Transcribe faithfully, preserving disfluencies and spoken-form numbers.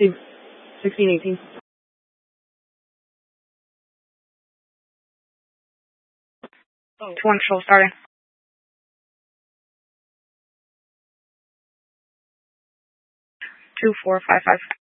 Two. Sixteen, eighteen. Two one control starting. Two four five five.